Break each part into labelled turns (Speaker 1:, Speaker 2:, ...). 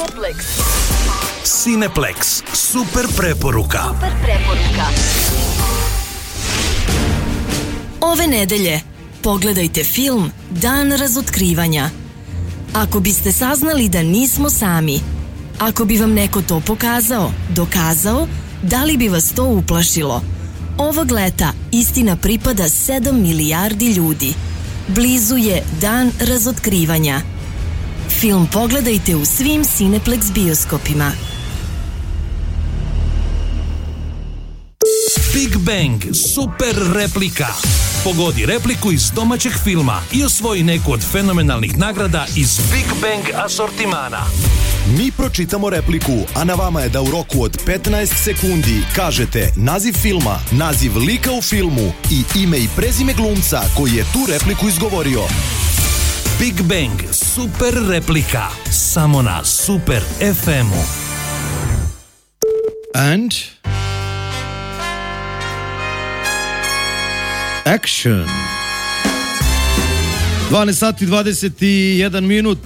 Speaker 1: Cineplex. Super preporuka.
Speaker 2: Ove nedelje pogledajte film Dan razotkrivanja. Ako biste saznali da nismo sami, ako bi vam neko to pokazao, dokazao, da li bi vas to uplašilo? Ovog leta istina pripada 7 milijardi ljudi. Blizu je Dan razotkrivanja. Film pogledajte u svim Cineplex bioskopima.
Speaker 1: Big Bang super replika. Pogodi repliku iz domaćeg filma i osvoji neku od fenomenalnih nagrada iz Big Bang asortimana.
Speaker 3: Mi pročitamo repliku, a na vama je da u roku od 15 sekundi kažete naziv filma, naziv lika u filmu i ime i prezime glumca koji je tu repliku izgovorio.
Speaker 1: Big Bang super replika. Samo na Super FM-u.
Speaker 4: And action. 12 sati 21 minut.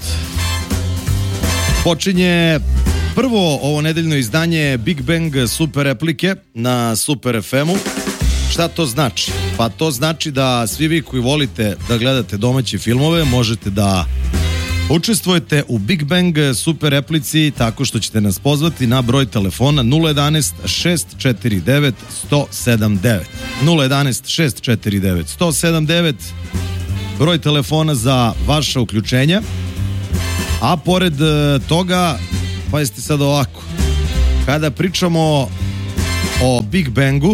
Speaker 4: Počinje prvo ovo nedeljno izdanje Big Bang super replike na Super FM-u. Šta to znači? Pa to znači da svi vi koji volite da gledate domaće filmove možete da učestvujete u Big Bang super replici tako što ćete nas pozvati na broj telefona 011 649 179. 011 649 179 broj telefona za vaše uključenja. A pored toga, pa jeste sad ovako, kada pričamo o Big Bangu,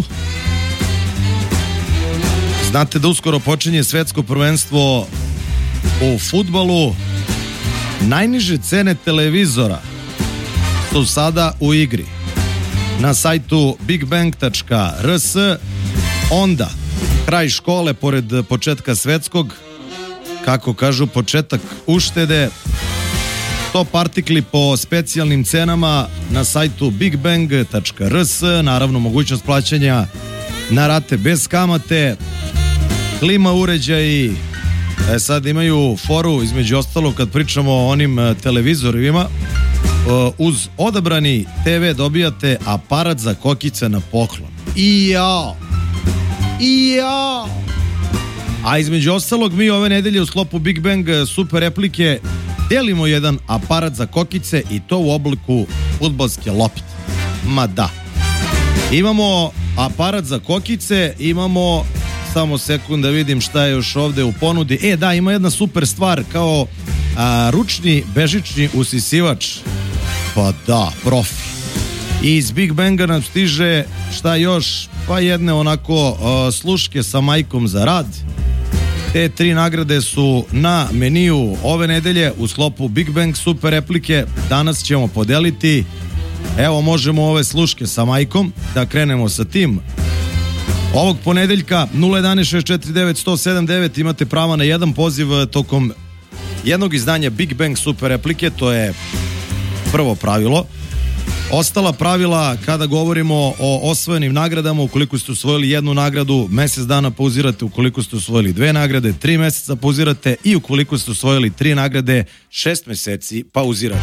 Speaker 4: znate da uskoro počinje svetsko prvenstvo u fudbalu. Najniže cene televizora su sada u igri. Na sajtu bigbang.rs onda kraj škole pored početka svetskog, kako kažu, početak uštede. Top artikli po specijalnim cenama na sajtu bigbang.rs, naravno mogućnost plaćanja na rate bez kamate, klima uređaji. Sad imaju foru, između ostalog, kad pričamo o onim televizorima, uz odabrani TV dobijate aparat za kokice na poklon. A između ostalog, mi ove nedelje u sklopu Big Bang super replike delimo jedan aparat za kokice i to u obliku fudbalske lopte. Ma da. Imamo aparat za kokice, imamo, samo sekund da vidim šta je još ovde u ponudi. Da, ima jedna super stvar kao ručni bežični usisivač. Pa da, profi. I iz Big Banga nam stiže šta još? Pa jedne onako sluške sa majkom za rad. Te 3 nagrade su na meniju ove nedelje u sklopu Big Bang super replike. Danas ćemo podeliti, evo možemo ove sluške sa majkom, da krenemo sa tim. Ovog ponedeljka 011-649-179 imate prava na jedan poziv tokom jednog izdanja Big Bang super replike, to je prvo pravilo. Ostala pravila kada govorimo o osvojenim nagradama: ukoliko ste osvojili jednu nagradu, mesec dana pauzirate; ukoliko ste osvojili 2 nagrade, 3 meseca pauzirate; i ukoliko ste osvojili 3 nagrade, 6 meseci pauzirate.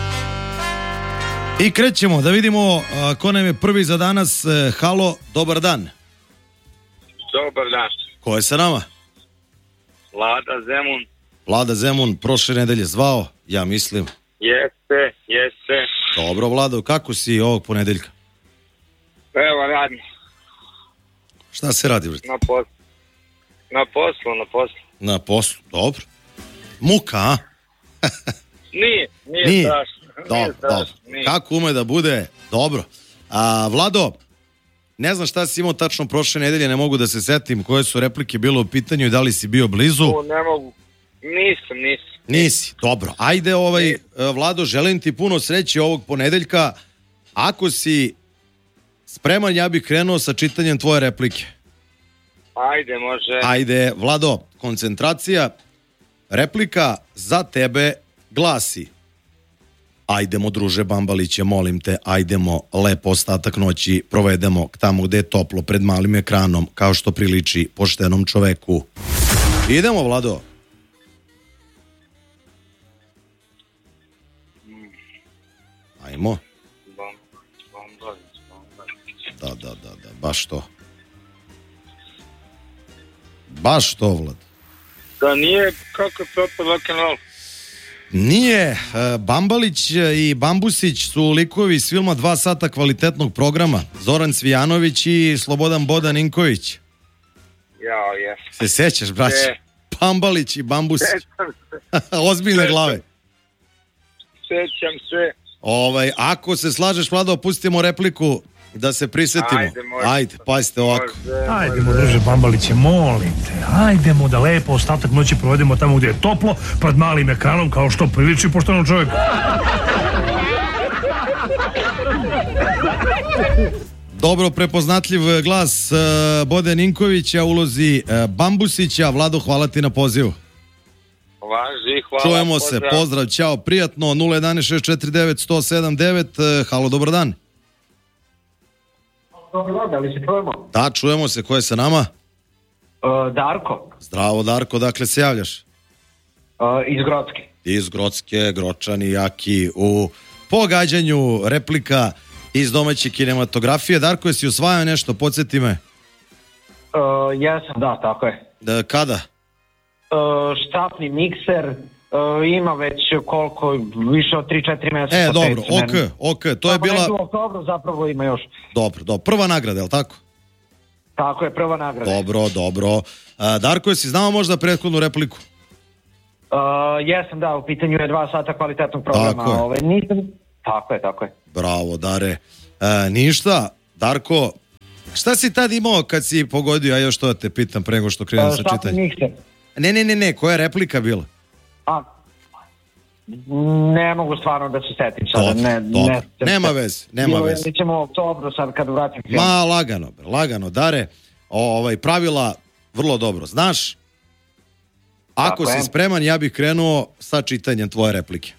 Speaker 4: I krećemo da vidimo ko nam je prvi za danas. Halo, dobar dan.
Speaker 5: Dobar dan.
Speaker 4: Ko je sa nama?
Speaker 5: Vlada Zemun.
Speaker 4: Vlada Zemun, prošle nedelje zvao, ja mislim.
Speaker 5: Jeste.
Speaker 4: Dobro, Vlado, kako si ovog ponedeljka?
Speaker 5: Evo, radim.
Speaker 4: Šta se radi, brate?
Speaker 5: Na poslu.
Speaker 4: Na poslu, dobro. Muka, a?
Speaker 5: Nije strašno.
Speaker 4: Dobro. Kako ume da bude? Dobro. Vlado, ne znam šta si imao tačno prošle nedelje, ne mogu da se setim koje su replike bilo u pitanju i da li si bio blizu.
Speaker 5: Ne mogu. Nisam.
Speaker 4: Nisi, dobro. Ajde, Vlado, želim ti puno sreće ovog ponedeljka. Ako si spreman, ja bih krenuo sa čitanjem tvoje replike.
Speaker 5: Ajde, može.
Speaker 4: Ajde, Vlado, koncentracija. Replika za tebe glasi: ajdemo, druže Bambaliće, molim te, ajdemo, lepo ostatak noći provedemo tamo gde je toplo, pred malim ekranom, kao što priliči poštenom čoveku. Idemo, Vlado. Ajmo.
Speaker 5: Bombalić.
Speaker 4: Da, baš to. Baš to, Vlad.
Speaker 5: Da nije kako je propao rock'n'roll.
Speaker 4: Nije. Bambalić i Bambusić su likovi iz filma 2 sata kvalitetnog programa. Zoran Cvijanović i Slobodan Bodaninković.
Speaker 5: Jao, jes.
Speaker 4: Se sećaš, braće? Bambalić i Bambusić. Ozbiljne glave.
Speaker 5: Sećam se.
Speaker 4: Ako se slažeš, Vlado, pustimo repliku da se prisetimo. Ajde, pazite ovako.
Speaker 6: Ajdemo, druže Bambaliće, molim te. Ajdemo da lepo ostatak noći provedemo tamo gdje je toplo, pred malim ekranom, kao što priliči poštenom čovjeku.
Speaker 4: Dobro prepoznatljiv glas Bode Ninkovića u ulozi Bambusića. Vlado, hvala ti na pozivu.
Speaker 5: Važi, hvala.
Speaker 4: Čujemo se, pozdrav, ćao, prijatno. 011-649-107-9. Halo, dobar dan.
Speaker 7: Dobar dan, da li se čujemo?
Speaker 4: Da, čujemo se, ko je sa nama?
Speaker 7: Darko.
Speaker 4: Zdravo, Darko, dakle se javljaš?
Speaker 7: Iz Grocke.
Speaker 4: Iz Grocke, Gročani, jaki u pogađanju replika iz domaće kinematografije. Darko, jesi usvajao nešto, podsjeti me?
Speaker 7: Jesam, da, tako je.
Speaker 4: Kada?
Speaker 7: Štapni mikser, ima već koliko, više od 3-4 mjeseca.
Speaker 4: Dobro, ok, to je bila...
Speaker 7: U oktobru zapravo ima još.
Speaker 4: Dobro, prva nagrada, je li tako?
Speaker 7: Tako je, prva nagrada.
Speaker 4: Dobro. Darko, jesi znao možda prethodnu repliku?
Speaker 7: Jesam, da, u pitanju je 2 sata kvalitetnog programa.
Speaker 4: Tako je.
Speaker 7: Nisam... Tako je.
Speaker 4: Bravo, Dare. Ništa, Darko, šta si tad imao kad si pogodio, a još to te pitam pre nego što krenem sa čitanjem?
Speaker 7: Štapni mikser.
Speaker 4: Ne, koja je replika bila?
Speaker 7: Ne mogu stvarno da se setim sada.
Speaker 4: Dobro. Nema veze.
Speaker 7: Mi ćemo u oktobru sad kad vratim film.
Speaker 4: Ma, lagano, Dare. Pravila vrlo dobro. Znaš, ako si spreman, ja bih krenuo sa čitanjem tvoje replike.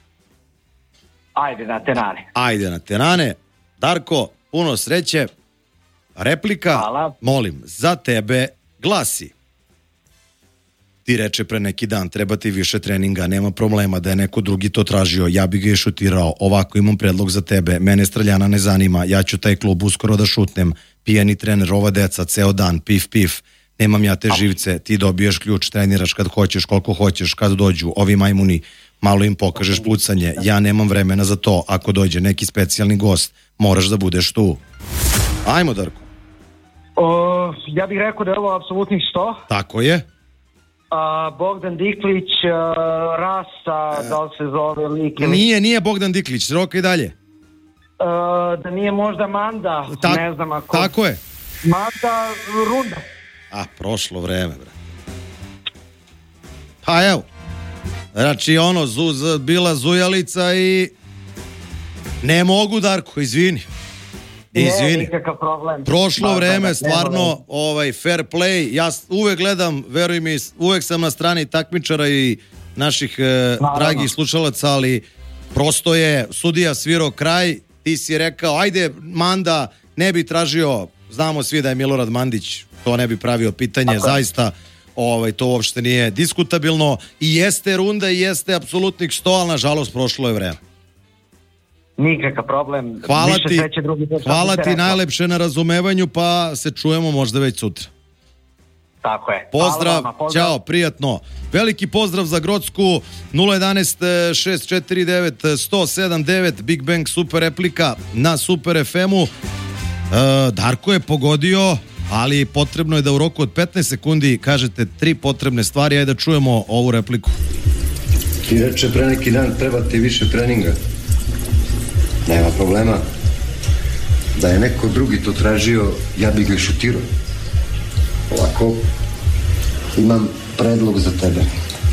Speaker 7: Ajde na
Speaker 4: tenane. Darko, puno sreće. Replika, hvala. Molim, za tebe glasi. Ti reče pre neki dan, treba ti više treninga, nema problema da je neko drugi to tražio, ja bih ga je šutirao, ovako imam predlog za tebe, mene streljana ne zanima, ja ću taj klub uskoro da šutnem, pijani trener, ova deca, ceo dan, pif, nemam ja te živce, ti dobiješ ključ, treniraš kad hoćeš, koliko hoćeš, kad dođu, ovi majmuni, malo im pokažeš pucanje, ja nemam vremena za to, ako dođe neki specijalni gost, moraš da budeš tu. Ajmo, Darko.
Speaker 7: Ja bih rekao da je ovo apsolutnih 100.
Speaker 4: Tako je.
Speaker 7: Bogdan Diklić, Rasa, da li se zove lik?
Speaker 4: Nije Bogdan Diklić, roka i dalje.
Speaker 7: Da nije možda Manda, ne znam ako...
Speaker 4: Tako je.
Speaker 7: Manda Runda.
Speaker 4: Prošlo vreme, bre. Pa evo, znači bila zujalica i ne mogu, Darko, izvini.
Speaker 7: Nikakav problem.
Speaker 4: Prošlo vreme, stvarno, fair play. Ja uvek gledam, veruj mi, uvek sam na strani takmičara i naših dragih slušalaca, ali prosto je sudija svirao kraj, ti si rekao, ajde Manda, ne bi tražio, znamo svi da je Milorad Mandić, to ne bi pravio pitanje, zaista to uopšte nije diskutabilno i jeste runda i jeste apsolutnih 100, ali nažalost prošlo je vreme.
Speaker 7: Nikakav problem.
Speaker 4: Hvala ti najlepše na razumevanju, pa se čujemo možda već sutra.
Speaker 7: Tako je.
Speaker 4: Pozdrav, ćao, prijatno. Veliki pozdrav za Grocku, 011-649-107-9, Big Bang super replika na Super FM-u. Darko je pogodio, ali potrebno je da u roku od 15 sekundi kažete 3 potrebne stvari, ajde da čujemo ovu repliku.
Speaker 8: Ti reče pre neki dan, treba ti više treninga. Nema problema. Da je neko drugi to tražio, ja bih ga šutirao. Ovako, imam predlog za tebe.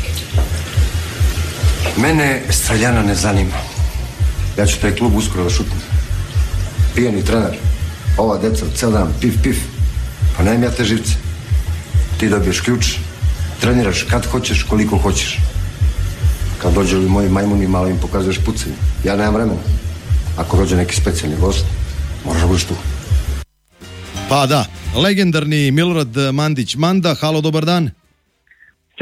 Speaker 8: Mene streljana ne zanima. Ja ću taj klub uskoro da šutnem. Pijani trener, ova deca cel dan, pif, pa nemam ja te živce. Ti dobiješ ključ, treniraš kad hoćeš, koliko hoćeš. Kad dođe li moji majmuni, malo im pokazuješ pucanje. Ja nemam vremena. Ako dođe neki specijalni gost, moraš da budeš tu.
Speaker 4: Pa da, legendarni Milorad Mandić Manda, halo, dobar dan.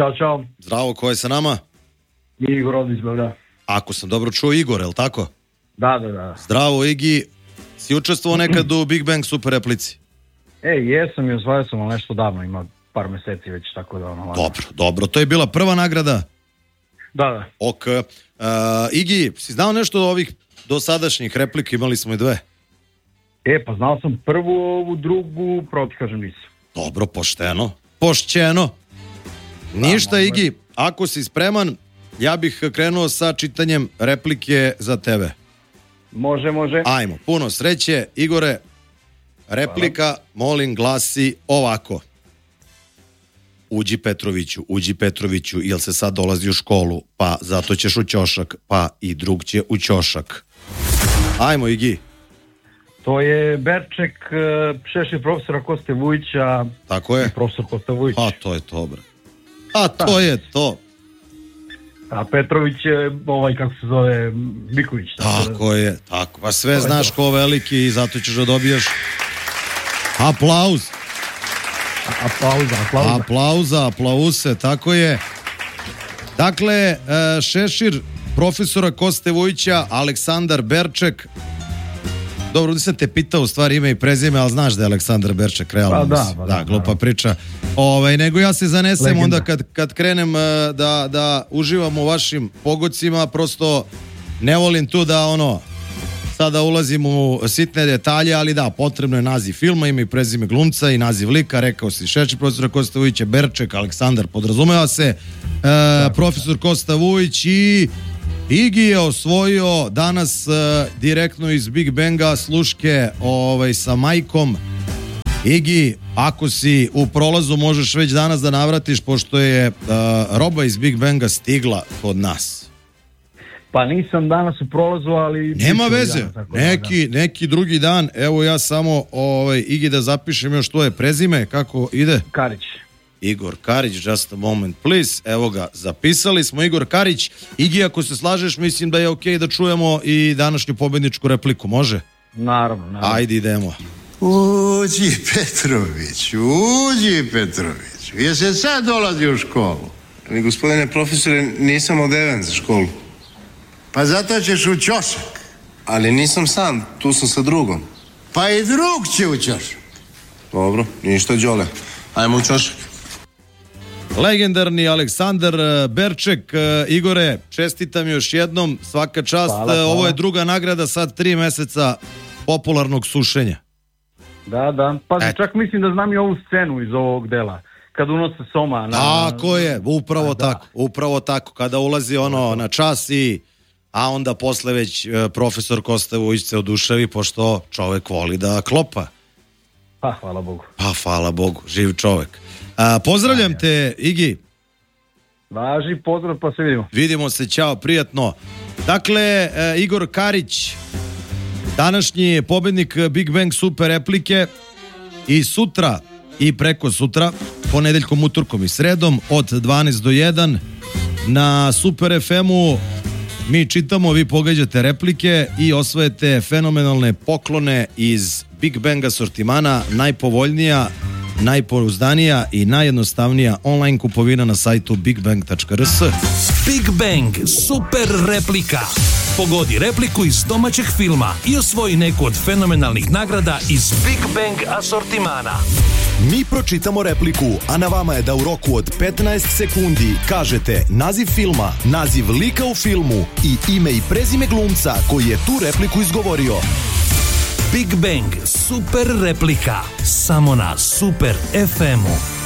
Speaker 7: Ćao.
Speaker 4: Zdravo, ko je sa nama?
Speaker 7: Igor iz Beograda.
Speaker 4: Ako sam dobro čuo, Igor, je li tako?
Speaker 7: Da.
Speaker 4: Zdravo, Igi. Si učestvovao nekad u Big Bang super replici?
Speaker 7: Jesam i osvajao sam, ali nešto davno, ima par meseci već, tako da ono...
Speaker 4: Dobro. To je bila prva nagrada?
Speaker 7: Da.
Speaker 4: Ok. Igi, si znao nešto od ovih dosadašnjih replika? Imali smo i dve.
Speaker 7: Pa znao sam prvu, ovu drugu, pravo ti kažem nisam.
Speaker 4: Dobro, pošteno. Ništa, Igi, ako si spreman, ja bih krenuo sa čitanjem replike za tebe.
Speaker 7: Može.
Speaker 4: Ajmo, puno sreće. Igore, replika, molim, glasi ovako. Uđi Petroviću, jel se sad dolazi u školu? Pa zato ćeš u ćošak, pa i drug će u ćošak. Ajmo, Igi.
Speaker 7: To je Berček, Šešir profesora Koste Vujića.
Speaker 4: Tako je.
Speaker 7: Profesor Kosta Vujić.
Speaker 4: Pa to je to, bre. To je to.
Speaker 7: A Petrović je kako se zove, Biković.
Speaker 4: Tako je. Pa sve znaš ko veliki i zato ćeš da dobijaš aplauz. Aplauze, tako je. Dakle, Šešir profesora Koste Vujića, Aleksandar Berček. Dobro, nisam te pitao u stvari ime i prezime, ali znaš da je Aleksandar Berček realno. Da, glupa priča. Nego ja se zanesem legenda. Onda kad krenem da uživam u vašim pogodcima, prosto ne volim tu da sada ulazim u sitne detalje, ali da, potrebno je naziv filma, ime i prezime glumca i naziv lika, rekao si Šešir profesora Kosta Vujića, Berček, Aleksandar, podrazumeva se, profesor Kosta Vujić i Igi je osvojio danas direktno iz Big Banga sluške sa majkom. Igi, ako si u prolazu, možeš već danas da navratiš, pošto je roba iz Big Banga stigla kod nas.
Speaker 7: Pa nisam danas u prolazu, ali...
Speaker 4: Nema veze, neki drugi dan. Evo ja samo, Igi, da zapišem još tvoje prezime, kako ide?
Speaker 7: Karić.
Speaker 4: Igor Karić, just a moment please. Evo ga, zapisali smo, Igor Karić. Igi, ako se slažeš, mislim da je okej da čujemo i današnju pobedničku repliku, može?
Speaker 7: Naravno.
Speaker 4: Ajde, idemo.
Speaker 9: Uđi Petroviću, jesi sad dolazi u školu?
Speaker 10: Ali gospodine profesore, nisam odeven za školu.
Speaker 9: Pa zato ćeš u ćošak.
Speaker 10: Ali nisam sam, tu sam sa drugom.
Speaker 9: Pa i drug će u ćošak.
Speaker 10: Dobro, ništa đole. Ajmo u ćošak.
Speaker 4: Legendarni Aleksandar Berček. Igore, čestitam još jednom, svaka čast. Hvala. Ovo je druga nagrada, sad 3 meseca popularnog sušenja.
Speaker 7: Da, pa čak mislim da znam i ovu scenu iz ovog dela, kad unose soma na...
Speaker 4: Tako je, upravo tako, kada ulazi na čas a onda posle već profesor Kosta Vujić se oduševi, pošto čovek voli da klopa.
Speaker 7: Pa hvala Bogu.
Speaker 4: Hvala Bogu, živ čovek. Pozdravljam te, Igi.
Speaker 7: Važi, pozdrav, pa se vidimo.
Speaker 4: Vidimo se, ćao, prijatno. Dakle, Igor Karić, današnji pobednik Big Bang super replike, i sutra i preko sutra, ponedeljkom, utorkom i sredom od 12 do 1 na Super FM-u mi čitamo, vi pogađate replike i osvojete fenomenalne poklone iz Big Bang asortimana, najpovoljnija, najpouzdanija i najjednostavnija online kupovina na sajtu bigbang.rs.
Speaker 1: Big Bang super replika. Pogodi repliku iz domaćeg filma i osvoji neku od fenomenalnih nagrada iz Big Bang asortimana.
Speaker 3: Mi pročitamo repliku, a na vama je da u roku od 15 sekundi kažete naziv filma, naziv lika u filmu i ime i prezime glumca koji je tu repliku izgovorio.
Speaker 1: Big Bang super replika, samo na Super FM-u.